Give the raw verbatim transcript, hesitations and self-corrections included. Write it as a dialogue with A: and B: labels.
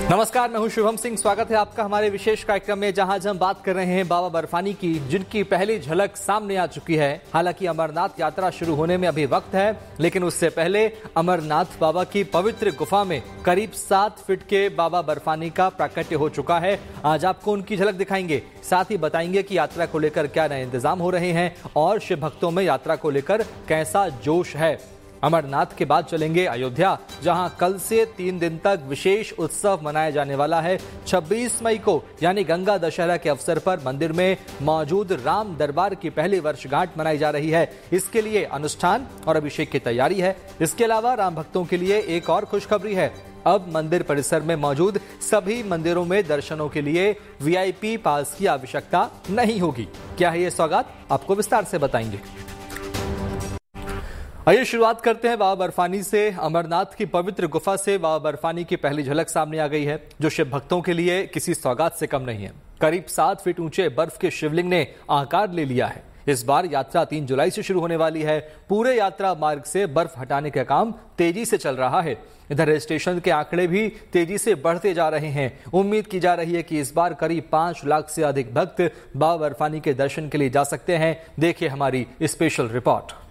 A: नमस्कार, मैं हूं शुभम सिंह। स्वागत है आपका हमारे विशेष कार्यक्रम में, जहां आज हम बात कर रहे हैं बाबा बर्फानी की, जिनकी पहली झलक सामने आ चुकी है। हालांकि अमरनाथ यात्रा शुरू होने में अभी वक्त है, लेकिन उससे पहले अमरनाथ बाबा की पवित्र गुफा में करीब सात फीट के बाबा बर्फानी का प्राकट्य हो चुका है। आज आपको उनकी झलक दिखाएंगे, साथ ही बताएंगे कि यात्रा को लेकर क्या नए इंतजाम हो रहे हैं और शिव भक्तों में यात्रा को लेकर कैसा जोश है। अमरनाथ के बाद चलेंगे अयोध्या, जहां कल से तीन दिन तक विशेष उत्सव मनाया जाने वाला है। छब्बीस मई को यानी गंगा दशहरा के अवसर पर मंदिर में मौजूद राम दरबार की पहली वर्षगांठ मनाई जा रही है। इसके लिए अनुष्ठान और अभिषेक की तैयारी है। इसके अलावा राम भक्तों के लिए एक और खुशखबरी है। अब मंदिर परिसर में मौजूद सभी मंदिरों में दर्शनों के लिए वीआईपी पास की आवश्यकता नहीं होगी। क्या है ये सौगात, आपको विस्तार से बताएंगे। आइए शुरुआत करते हैं बाबा बर्फानी से। अमरनाथ की पवित्र गुफा से बाबा बर्फानी की पहली झलक सामने आ गई है, जो शिव भक्तों के लिए किसी सौगात से कम नहीं है। करीब सात फीट ऊंचे बर्फ के शिवलिंग ने आकार ले लिया है। इस बार यात्रा तीन जुलाई से शुरू होने वाली है। पूरे यात्रा मार्ग से बर्फ हटाने का काम तेजी से चल रहा है। इधर स्टेशन के आंकड़े भी तेजी से बढ़ते जा रहे हैं। उम्मीद की जा रही है कि इस बार करीब पांच लाख से अधिक भक्त बाबा बर्फानी के दर्शन के लिए जा सकते हैं। देखिए हमारी स्पेशल रिपोर्ट।